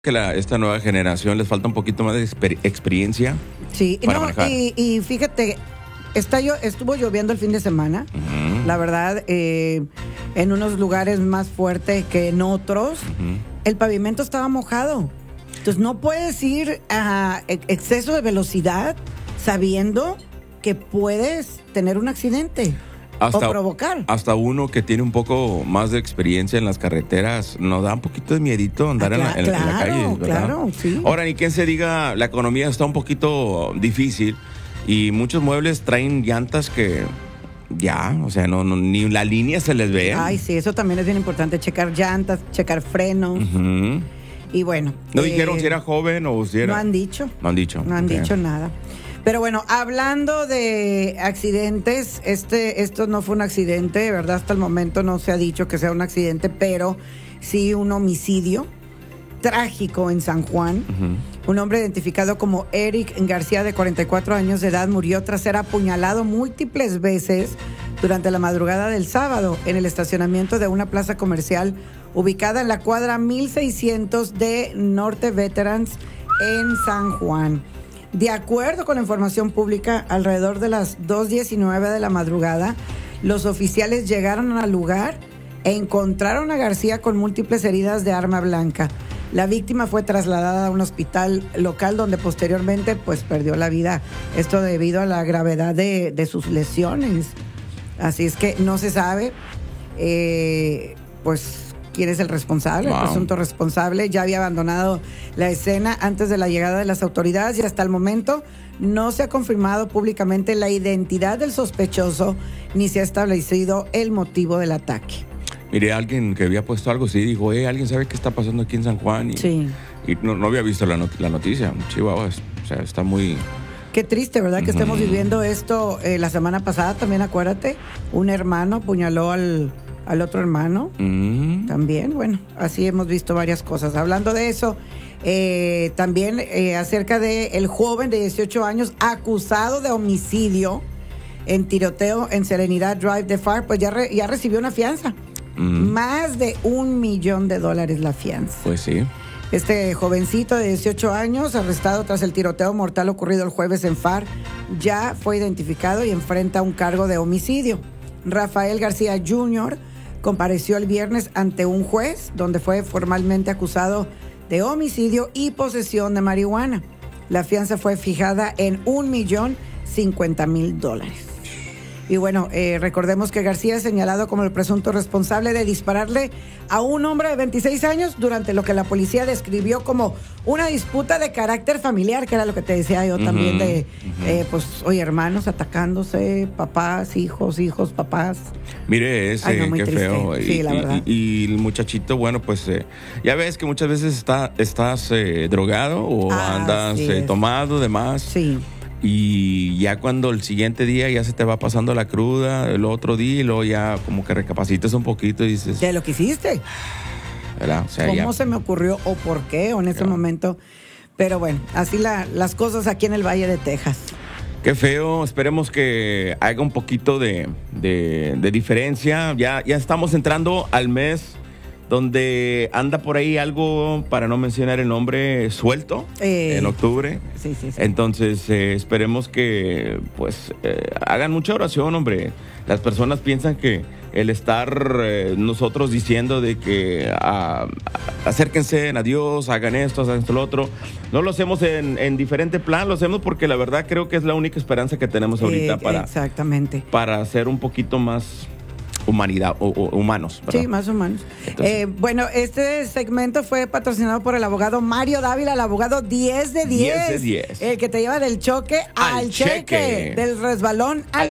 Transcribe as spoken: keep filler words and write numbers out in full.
que la, esta nueva generación les falta un poquito más de exper- experiencia. Sí, para no, manejar. y, y fíjate, está yo, estuvo lloviendo el fin de semana, Uh-huh. la verdad, eh, en unos lugares más fuertes que en otros, Uh-huh. el pavimento estaba mojado. Entonces no puedes ir a ex- exceso de velocidad sabiendo que puedes tener un accidente Hasta, o provocar. hasta uno que tiene un poco más de experiencia en las carreteras, nos da un poquito de miedito andar Ah, en, la, en- en la claro, calle, ¿verdad? claro, sí. Ahora, ni quien se diga, la economía está un poquito difícil y muchos muebles traen llantas que ya, o sea, no, no ni la línea se les ve. Ay, sí, eso también es bien importante, checar llantas, checar frenos. Ujú. Y bueno. ¿No eh, dijeron si era joven o si era...? No han dicho. No han dicho. No han Ok. dicho nada. Pero bueno, hablando de accidentes, este, esto no fue un accidente, ¿verdad? Hasta el momento no se ha dicho que sea un accidente, pero sí un homicidio trágico en San Juan. Ujú. Un hombre identificado como Eric García, de cuarenta y cuatro años de edad, murió tras ser apuñalado múltiples veces durante la madrugada del sábado en el estacionamiento de una plaza comercial ubicada en la cuadra mil seiscientos de Norte Veterans en San Juan. De acuerdo con la información pública, alrededor de las dos diecinueve de la madrugada, los oficiales llegaron al lugar e encontraron a García con múltiples heridas de arma blanca. La víctima fue trasladada a un hospital local donde posteriormente pues perdió la vida. Esto debido a la gravedad de, de sus lesiones. Así es que no se sabe eh, pues quién es el responsable, Wow. el presunto responsable. Ya había abandonado la escena antes de la llegada de las autoridades y hasta el momento no se ha confirmado públicamente la identidad del sospechoso ni se ha establecido el motivo del ataque. Miré a alguien que había puesto algo así, dijo, eh, ¿alguien sabe qué está pasando aquí en San Juan? Y, Sí. y no, no había visto la, not- la noticia. Chihuahua, es- o sea, está muy... Qué triste, ¿verdad? Que estemos Ujú. viviendo esto. Eh, la semana pasada también, acuérdate, un hermano apuñaló al, al otro hermano. Mm. También, bueno, así hemos visto varias cosas. Hablando de eso, eh, también eh, acerca de el joven de dieciocho años acusado de homicidio en tiroteo en Serenidad Drive de Far, pues ya, re- ya recibió una fianza. Mm. Más de un millón de dólares la fianza. Pues sí. Este jovencito de dieciocho años, arrestado tras el tiroteo mortal ocurrido el jueves en Far, ya fue identificado y enfrenta un cargo de homicidio. Rafael García junior compareció el viernes ante un juez donde fue formalmente acusado de homicidio y posesión de marihuana. La fianza fue fijada en un millón cincuenta mil dólares. Y bueno, eh, recordemos que García es señalado como el presunto responsable de dispararle a un hombre de veintiséis años durante lo que la policía describió como una disputa de carácter familiar, que era lo que te decía yo también Ujú, de, ujú. eh, pues, oye, hermanos atacándose, papás, hijos, hijos, papás. Mire ese, Ay, no, muy qué triste. feo. Sí, y, la y- verdad. y el muchachito, bueno, pues eh, ya ves que muchas veces está, estás eh, drogado o Ah, andas sí eh, es. tomado, demás. Sí. Y ya cuando el siguiente día ya se te va pasando la cruda, el otro día y luego ya como que recapacitas un poquito y dices, De lo que hiciste. ¿verdad? O sea, ¿Cómo ya. se me ocurrió o por qué o en ese Ya. momento? Pero bueno, así la, las cosas aquí en el Valle de Texas. Qué feo, esperemos que haga un poquito de, de- de diferencia. Ya, ya estamos entrando al mes donde anda por ahí algo, para no mencionar el nombre, suelto, Eh. en octubre. Sí, sí, sí. Entonces, eh, esperemos que pues eh, hagan mucha oración, hombre. Las personas piensan que el estar eh, nosotros diciendo de que ah, acérquense a Dios, hagan esto, hagan esto, lo otro, no lo hacemos en, en diferente plan, lo hacemos porque la verdad creo que es la única esperanza que tenemos ahorita Eh, para, Exactamente. para ser un poquito más humanidad o, o humanos, ¿verdad? Sí, más o menos. Entonces- Eh, bueno, este segmento fue patrocinado por el abogado Mario Dávila, el abogado diez de diez. diez de diez. El que te lleva del choque al, Al cheque. cheque. Del resbalón al